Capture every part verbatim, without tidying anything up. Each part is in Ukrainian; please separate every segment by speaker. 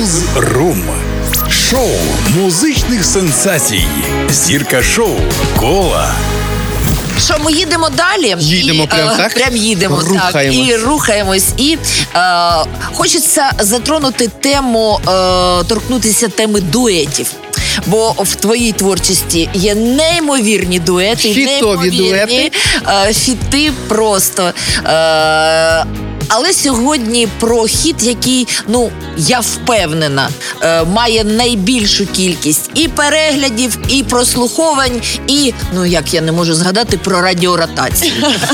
Speaker 1: Муз-рум. Шоу музичних сенсацій. Зірка шоу Кола.
Speaker 2: Що, ми їдемо далі?
Speaker 3: Їдемо
Speaker 2: і,
Speaker 3: прям
Speaker 2: е,
Speaker 3: так?
Speaker 2: Прям їдемо,
Speaker 3: Рухаємось.
Speaker 2: так. І рухаємось. І е, хочеться затронути тему, е, торкнутися теми дуетів. Бо в твоїй творчості є неймовірні дуети,
Speaker 3: Хітові
Speaker 2: неймовірні
Speaker 3: дуети.
Speaker 2: е, хіти просто. Е, але сьогодні про хіт, який, ну, я впевнена, е, має найбільшу кількість і переглядів, і прослуховань, і, ну, як я не можу згадати, про радіоротацію.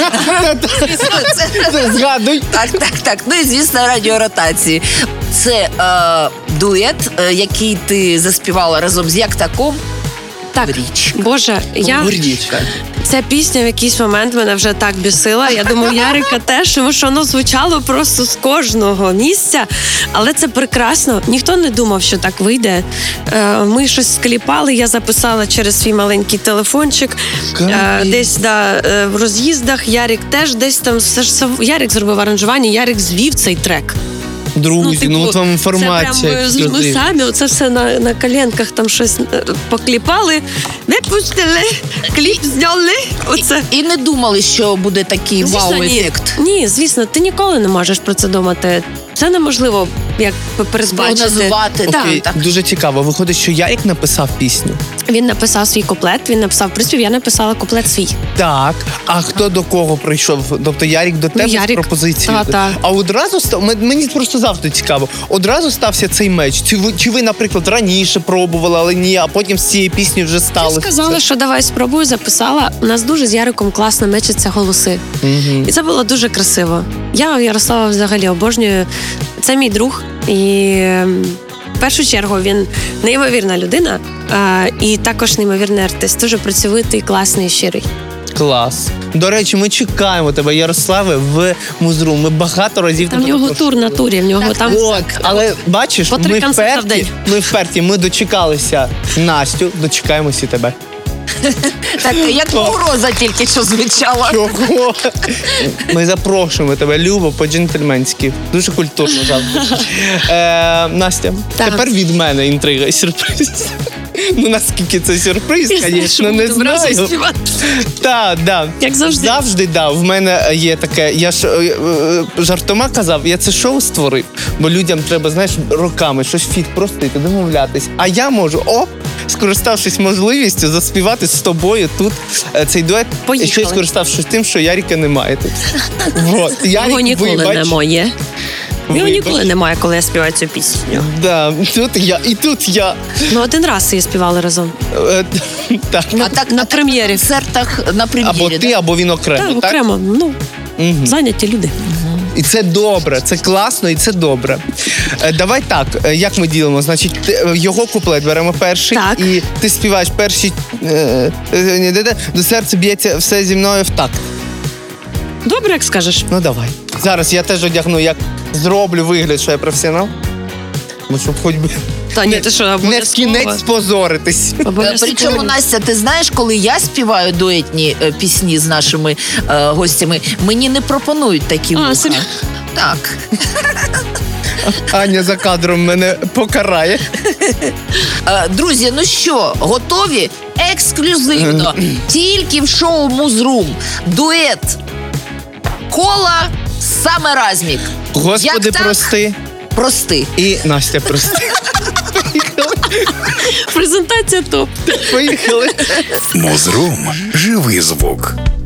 Speaker 3: Згадуй.
Speaker 2: Так, так, так. Ну і, звісно, радіоротації. Це е, дует, е, який ти заспівала разом з Яктаком.
Speaker 4: Так,
Speaker 2: Річ.
Speaker 4: Боже, я...
Speaker 3: Річка.
Speaker 4: Ця пісня в якийсь момент мене вже так бісила. Я думаю, Ярика теж, тому що воно звучало просто з кожного місця. Але це прекрасно. Ніхто не думав, що так вийде. Е, Ми щось скліпали, я записала через свій маленький телефончик. Е, Десь да, е, в роз'їздах. Ярик теж десь там. Все ж все- Ярик зробив аранжування, Ярик звів цей трек.
Speaker 3: Друзі, ну, от вам
Speaker 4: Це
Speaker 3: інформація.
Speaker 4: прям, ми, ми самі оце все на, на коленках там щось е, покліпали, випустили, кліп зняли. Оце.
Speaker 2: І не думали, що буде такий
Speaker 4: Звісно,
Speaker 2: вау-ефект.
Speaker 4: Ні. ні, звісно, ти ніколи не можеш про це думати. Це неможливо, як передбачити.
Speaker 2: Прогнозувати.
Speaker 4: Так,
Speaker 3: Окей,
Speaker 4: так.
Speaker 3: дуже цікаво. Виходить, що Ярик написав пісню.
Speaker 4: Він написав свій куплет, він написав приспів, я написала куплет свій.
Speaker 3: Так, а хто до кого прийшов? Тобто Ярик до тебе
Speaker 4: Ярик.
Speaker 3: з пропозицією?
Speaker 4: Та, та.
Speaker 3: А одразу став, м- мені просто завжди цікаво, одразу стався цей меч? Чи ви, чи ви, наприклад, раніше пробували, але ні, а потім з цієї пісні вже
Speaker 4: Я
Speaker 3: стали?
Speaker 4: сказала, що давай спробую, записала. У нас дуже з Яриком класно мечаться голоси.
Speaker 3: Угу.
Speaker 4: І це було дуже красиво. Я Ярослава взагалі обожнюю. Це мій друг. І ем, в першу чергу він неймовірна людина а, і також неймовірний артист. Дуже працьовитий, класний, щирий.
Speaker 3: Клас. До речі, ми чекаємо тебе, Ярославе, в Муз-рум. Ми багато разів
Speaker 4: Там в
Speaker 3: тебе
Speaker 4: нього
Speaker 3: запрошуємо.
Speaker 4: тур на турі, в нього там.
Speaker 3: От, але бачиш,
Speaker 4: По три
Speaker 3: ми
Speaker 4: концерти в
Speaker 3: вперті,
Speaker 4: день.
Speaker 3: ми вперті, ми дочекалися Настю, дочекаємося і тебе.
Speaker 2: Так, як погроза тільки що звучала.
Speaker 3: Чого? Ми запрошуємо тебе, Любо, по-джентльменськи. Дуже культурно завжди. Е, Настя,
Speaker 4: Так.
Speaker 3: тепер від мене інтрига і сюрприз. Ну, наскільки це сюрприз, звісно, не знаю. Так, так.
Speaker 4: Як завжди.
Speaker 3: Завжди, да. В мене є таке, я ж е, е, жартома казав, я це шоу створив, бо людям треба, знаєш, роками щось фіт простити, домовлятись. А я можу, оп, скориставшись можливістю, заспівати з тобою тут е, цей дует.
Speaker 4: Поїхали.
Speaker 3: Ще й скориставшись тим, що Ярика немає тут. Вот.
Speaker 4: Його
Speaker 3: Ярик,
Speaker 4: ніколи
Speaker 3: вибач.
Speaker 4: немає. Його
Speaker 3: Вибач.
Speaker 4: ніколи немає, коли я співаю цю пісню.
Speaker 3: Да, тут я, і тут я.
Speaker 4: Ну, один раз її співали разом.
Speaker 3: Е, так.
Speaker 2: А так
Speaker 4: на
Speaker 2: а так
Speaker 4: прем'єрі.
Speaker 2: концертах на прем'єрі.
Speaker 3: Або ти,
Speaker 2: да?
Speaker 3: або він окремо.
Speaker 4: Так,
Speaker 3: так?
Speaker 4: окремо. Ну,
Speaker 3: Мгм.
Speaker 4: зайняті люди.
Speaker 3: І це добре, це класно і це добре. Е, давай так, е, як ми ділимо? Значить, ти, е, його куплет беремо перший,
Speaker 4: Так.
Speaker 3: і ти співаєш перші е, е, ні, де, де, до серця б'ється все зі мною в такт.
Speaker 4: Добре, як скажеш.
Speaker 3: Ну давай. Зараз я теж одягну, як зроблю вигляд, що я професіонал. Ну, щоб хоч би
Speaker 4: Та ні,
Speaker 3: не,
Speaker 4: ти що,
Speaker 3: не в
Speaker 4: обов'язково.
Speaker 3: кінець позоритись.
Speaker 2: Е,
Speaker 4: Обов'язково.
Speaker 2: Причому, Настя, ти знаєш, коли я співаю дуетні е, пісні з нашими е, гостями, мені не пропонують такі
Speaker 4: А,
Speaker 2: вуха.
Speaker 4: серйозно?
Speaker 2: Так.
Speaker 3: Аня за кадром мене покарає.
Speaker 2: Е, Друзі, ну що, готові? Ексклюзивно. Тільки в шоу Муз-рум. Дует Кола саме Размік.
Speaker 3: Господи,
Speaker 2: Як так?
Speaker 3: прости.
Speaker 2: Прости.
Speaker 3: І Настя, прости. Поїхали.
Speaker 4: Презентація топ.
Speaker 3: Поїхали.
Speaker 1: Муз-рум. Живий звук.